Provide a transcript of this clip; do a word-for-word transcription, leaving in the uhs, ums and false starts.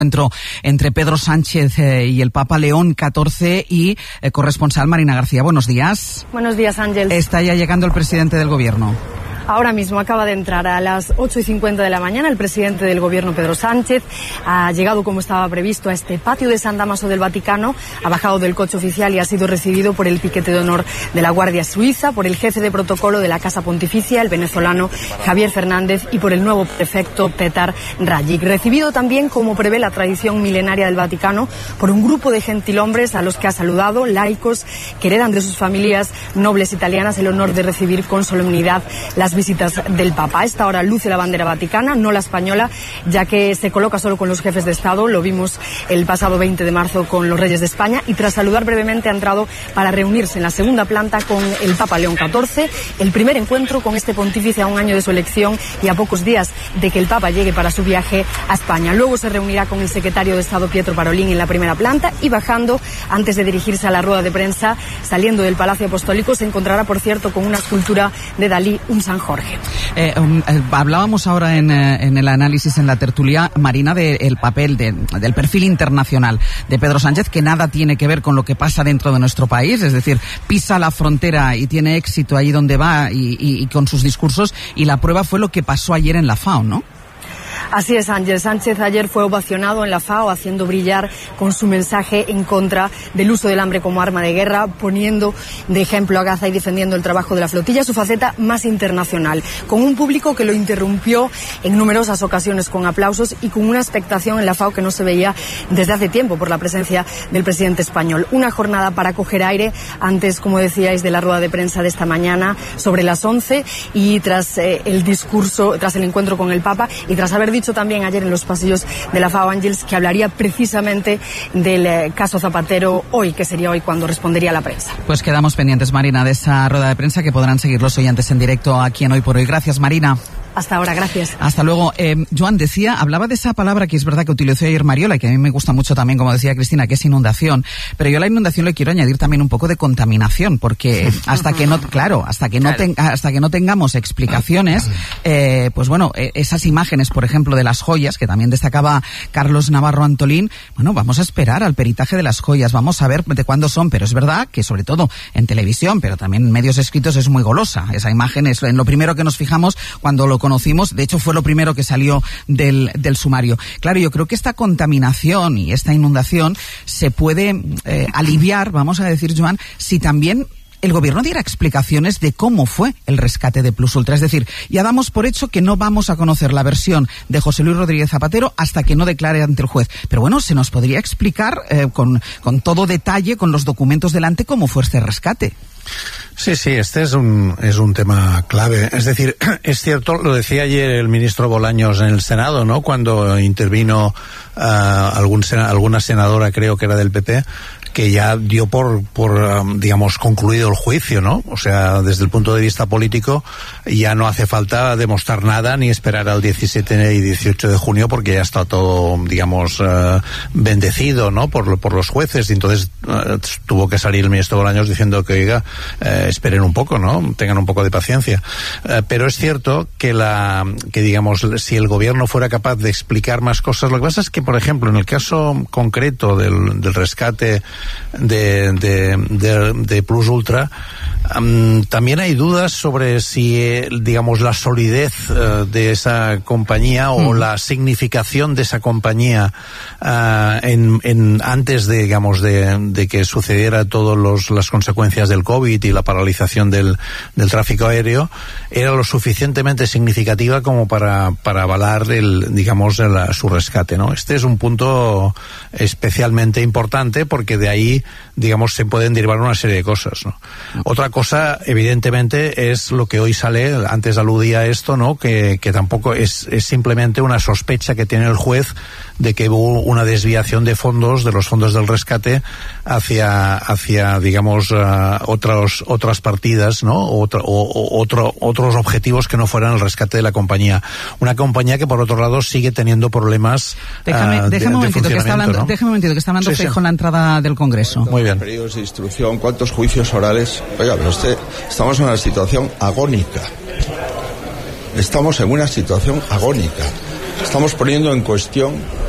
encuentro entre Pedro Sánchez eh, y el Papa León catorce y eh, corresponsal Marina García. Buenos días. Buenos días, Ángel. Está ya llegando el presidente del Gobierno. Ahora mismo acaba de entrar a las ocho y cincuenta de la mañana el presidente del Gobierno, Pedro Sánchez. Ha llegado como estaba previsto a este patio de San Dámaso del Vaticano, ha bajado del coche oficial y ha sido recibido por el piquete de honor de la Guardia Suiza, por el jefe de protocolo de la Casa Pontificia, el venezolano Javier Fernández, y por el nuevo prefecto Petar Rajic. Recibido también, como prevé la tradición milenaria del Vaticano, por un grupo de gentilhombres a los que ha saludado, laicos que heredan de sus familias nobles italianas el honor de recibir con solemnidad las visitas del Papa. A esta hora luce la bandera vaticana, no la española, ya que se coloca solo con los jefes de Estado. Lo vimos el pasado veinte de marzo con los reyes de España, y tras saludar brevemente ha entrado para reunirse en la segunda planta con el Papa León catorce, el primer encuentro con este pontífice a un año de su elección y a pocos días de que el Papa llegue para su viaje a España. Luego se reunirá con el secretario de Estado Pietro Parolin en la primera planta, y bajando, antes de dirigirse a la rueda de prensa, saliendo del Palacio Apostólico, se encontrará, por cierto, con una escultura de Dalí, un San Jorge. Eh, um, eh, hablábamos ahora en, eh, en el análisis, en la tertulia, Marina, del papel, de, del perfil internacional de Pedro Sánchez, que nada tiene que ver con lo que pasa dentro de nuestro país, es decir, pisa la frontera y tiene éxito ahí donde va y, y, y con sus discursos, y la prueba fue lo que pasó ayer en la FAO, ¿no? Así es, Ángel. Sánchez ayer fue ovacionado en la FAO, haciendo brillar con su mensaje en contra del uso del hambre como arma de guerra, poniendo de ejemplo a Gaza y defendiendo el trabajo de la flotilla, su faceta más internacional, con un público que lo interrumpió en numerosas ocasiones con aplausos y con una expectación en la FAO que no se veía desde hace tiempo por la presencia del presidente español. Una jornada para coger aire antes, como decíais, de la rueda de prensa de esta mañana sobre las once, y tras eh, el discurso, tras el encuentro con el Papa, y tras haber dicho también ayer en los pasillos de la FAO, Ángels, que hablaría precisamente del eh, caso Zapatero hoy, que sería hoy cuando respondería a la prensa. Pues quedamos pendientes, Marina, de esa rueda de prensa, que podrán seguir los oyentes en directo aquí en Hoy por Hoy. Gracias, Marina. Hasta ahora, gracias. Hasta luego. Eh, Joan decía, hablaba de esa palabra que es verdad que utilizó ayer Mariola, y que a mí me gusta mucho también, como decía Cristina, que es inundación. Pero yo a la inundación le quiero añadir también un poco de contaminación, porque hasta que no, claro, hasta que no, ten, hasta que no tengamos explicaciones, eh, pues bueno, eh, esas imágenes, por ejemplo, de las joyas, que también destacaba Carlos Navarro Antolín, bueno, vamos a esperar al peritaje de las joyas, vamos a ver de cuándo son, pero es verdad que sobre todo en televisión, pero también en medios escritos, es muy golosa. Esa imagen es en lo primero que nos fijamos cuando lo conocimos, de hecho fue lo primero que salió del, del sumario. Claro, yo creo que esta contaminación y esta inundación se puede eh, aliviar, vamos a decir, Joan, si también el gobierno diera explicaciones de cómo fue el rescate de Plus Ultra. Es decir, ya damos por hecho que no vamos a conocer la versión de José Luis Rodríguez Zapatero hasta que no declare ante el juez. Pero bueno, se nos podría explicar eh, con, con todo detalle, con los documentos delante, cómo fue este rescate. Sí, sí, este es un es un tema clave. Es decir, es cierto, lo decía ayer el ministro Bolaños en el Senado, ¿no? Cuando intervino uh, algún alguna senadora, creo que era del P P, que ya dio por, por um, digamos, concluido el juicio, ¿no? O sea, desde el punto de vista político ya no hace falta demostrar nada ni esperar al diecisiete y dieciocho de junio, porque ya está todo, digamos, uh, bendecido, ¿no? Por, por los jueces. Y entonces uh, tuvo que salir el ministro Bolaños diciendo que, oiga, uh, esperen un poco, ¿no? Tengan un poco de paciencia. Uh, pero es cierto que la, que digamos, si el gobierno fuera capaz de explicar más cosas, lo que pasa es que, por ejemplo, en el caso concreto del, del rescate de, de, de, de Plus Ultra, um, también hay dudas sobre si, eh, digamos, la solidez uh, de esa compañía o mm. la significación de esa compañía uh, en, en antes de, digamos, de, de que sucediera todas los, las consecuencias del COVID y la paralización del, del tráfico aéreo, era lo suficientemente significativa como para, para avalar el, digamos, el, su rescate, ¿no? Este es un punto especialmente importante, porque de ahí, digamos, se pueden derivar una serie de cosas, ¿no? Otra cosa, evidentemente, es lo que hoy sale, antes aludía a esto, ¿no? Que, que tampoco es, es simplemente una sospecha que tiene el juez de que hubo una desviación de fondos, de los fondos del rescate, hacia, hacia digamos, uh, otros, otras partidas, ¿no? Otro, o, otro, otros objetivos que no fueran el rescate de la compañía. Una compañía que, por otro lado, sigue teniendo problemas. Déjame, uh, déjame de, un momentito, que está hablando, ¿no? déjame un momentito, que está hablando sí, sí. Feijóo en la entrada del Congreso. Muy bien. Periodos de instrucción, cuántos juicios orales. Oiga, pero usted, estamos en una situación agónica. Estamos en una situación agónica. Estamos poniendo en cuestión